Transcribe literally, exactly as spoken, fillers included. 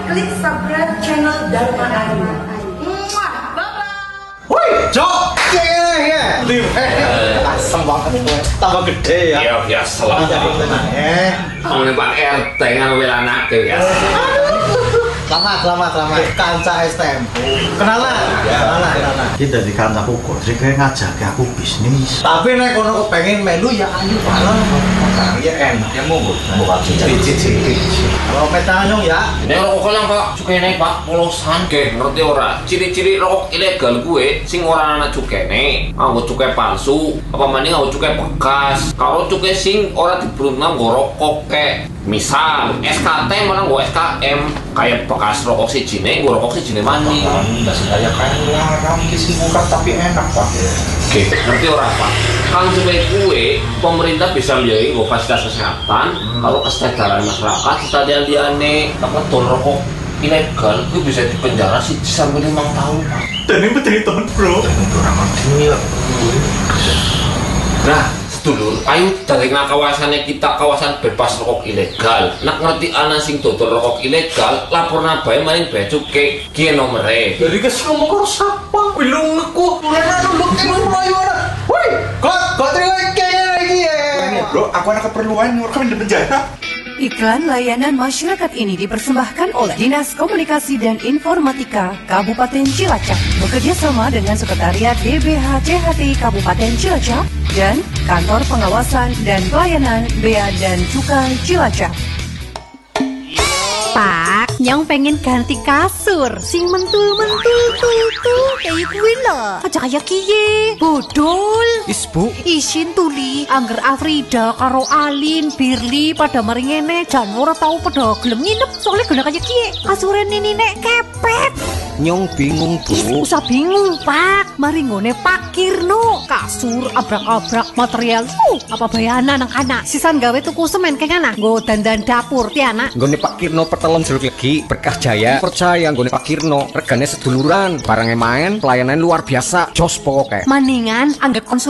klik subscribe channel Dharma Arya. Muah, bye-bye. Woi, Jok. Ya, ya. Asem banget gue. Tambah gede ya. Ya biasa lah. Eh, Kamu Pak R T ngambil anak ya. selamat, selamat, selamat. Kanca S T M. Kenalan, kenalan, kenalan. Kita di kancaku kok, jadi kayak ngajak aku bisnis. Tapi nek kono pengen melu ya ayo bareng. Ya enak, ya mau buka Cici-cici. Kalau petanyong ya. Nek rokok lang Pak, cukene Pak polosan ge ngerti ora? Ciri-ciri rokok ilegal gue sing ora ana cukene, nganggo cukai palsu, apa maning nganggo cukai bekas. Kalau cukai sing ora diberuntung nggo rokok kek misal S K T malah nggo S K M kayak bekas rokok sijine nggo rokok sijine maning. Enggak saya kayak larang kisi buka tapi enak Pak. Oke, ngerti ora Pak? Kalau cukai kue, pemerintah bisa biayai nggo fasilitas kesehatan, kalau kesejahteraan masyarakat, stadion liane, apa tuh rokok ilegal itu bisa dipenjara sih sampai lima tahun Pak. Dan ini betul temen bro. Orang ini Nah, sedulur, ayo dari kawasannya kita kawasan bebas rokok ilegal. Nak ngerti ana sing dodol rokok ilegal, lapor nabae maring bea cukai kieu nomere. Dari kesini ngomong karo siapa? Belum aku. Tulana dulu emang melayu anak. Woi, kok kok terima kayaknya lagi ya. bro, aku ada keperluan orang di penjara. Iklan layanan masyarakat ini dipersembahkan oleh Dinas Komunikasi dan Informatika Kabupaten Cilacap bekerja sama dengan Sekretariat D B H C H T Kabupaten Cilacap dan Kantor Pengawasan dan Pelayanan Bea dan Cukai Cilacap. Pak, nyong pengen ganti kasur sing mentul-mentul tuh tuh kayak gue lah. Aja kayak kie, bodol. Isbu, Isin tuli, angger Afrida karo Alin, Birli pada maringene jan ora tau pada gelem nginep soalnya guna kayak kie. Kasuren ini nek kepet. nyong bingung bu. Usah bingung Pak, mari ngone Pak Kirno. Kasur abrak-abrak material. Uh, apa bayana nang kana? Sisan gawe tuku semen keng ana. Nggo dandan dapur ti ana. Nggone Pak Kirno pertelon jeruk legi berkah jaya. Percaya nggone Pak Kirno regane seduluran, barangnya main, pelayanan luar biasa, jos pokoke. Maningan angger konsul